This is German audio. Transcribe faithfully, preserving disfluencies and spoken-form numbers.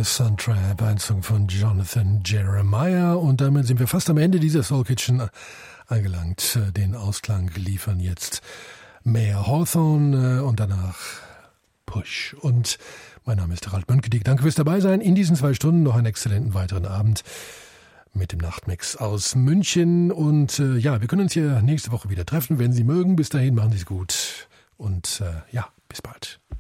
Sun Trap, ein Song von Jonathan Jeremiah. Und damit sind wir fast am Ende dieser Soul Kitchen angelangt. Den Ausklang liefern jetzt Mayer Hawthorne und danach Push. Und mein Name ist Harald Mönkedieck. Danke fürs Dabeisein. In diesen zwei Stunden noch einen exzellenten weiteren Abend mit dem Nachtmix aus München. Und äh, ja, wir können uns hier nächste Woche wieder treffen, wenn Sie mögen. Bis dahin machen Sie es gut. Und äh, ja, bis bald.